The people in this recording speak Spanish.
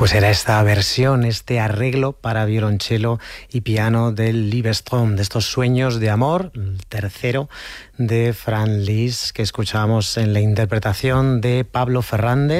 Pues era esta versión, este arreglo para violonchelo y piano del Liebestraum, de estos sueños de amor, el tercero de Franz Liszt, que escuchábamos en la interpretación de Pablo Fernández.